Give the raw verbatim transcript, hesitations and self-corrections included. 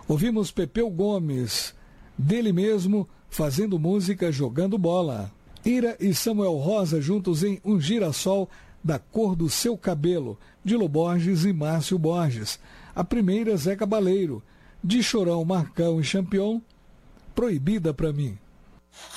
Ouvimos Pepeu Gomes, dele mesmo, fazendo música Jogando Bola. Ira e Samuel Rosa juntos em Um Girassol da Cor do Seu Cabelo, de Lô Borges e Márcio Borges. A primeira, Zé Cabaleiro, de Chorão, Marcão e Champion, Proibida Pra Mim.